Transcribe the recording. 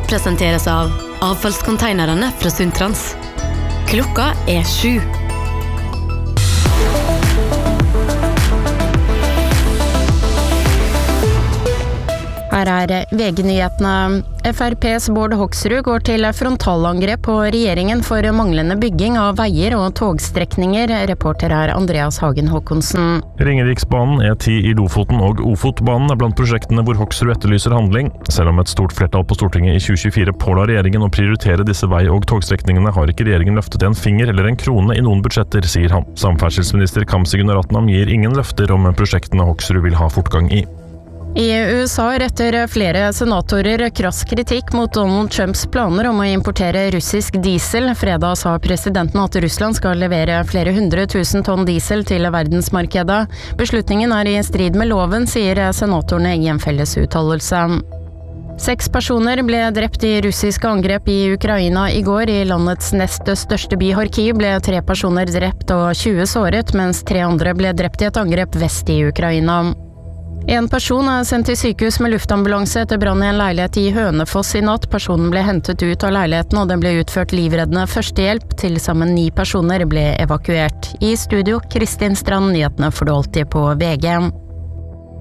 presenteres av avfallskonteinerne fra Sundtrans. Klokka 7. Her VG-nyhetene. FrPs Bård Hoksrud går til frontalangrep på regjeringen for manglende bygging av veier og togstrekninger. Reporter Andreas Hagen Håkonsen. Ringeriksbanen, E10 i Lofoten og Ofotbanen blant prosjektene hvor Hoksrud etterlyser handling. Selv om et stort flertall på Stortinget i 2024 påla regjeringen å prioritere disse vei- og togstrekningene, har ikke regjeringen løftet en finger eller en krone i noen budsjetter, sier han. Samferdselsminister Kamzy Gunaratnam gir ingen løfter om prosjektene Hoksrud vil ha fortgang i. I USA retter flere senatorer krass kritikk mot Donald Trumps planer om å importere russisk diesel. Fredag sa presidenten at Russland skal levere flere 100 000 tonn diesel til verdensmarkedet. Beslutningen i strid med loven, sier senatorene i en felles uttalelse. 6 personer ble drept i russiske angrep i Ukraina i går. I landets nest største by Kharkiv ble 3 personer drept og 20 såret, mens 3 andre ble drept i et angrep vest i Ukraina. En person sendt til sykehus med luftambulanse etter brann i en leilighet i Hønefoss i natt. Personen ble hentet ut av leiligheten, og det ble utført livreddende førstehjelp. Til sammen 9 personer ble evakuert. I studio, Kristin Strand, nyhetene for det alltid på VG.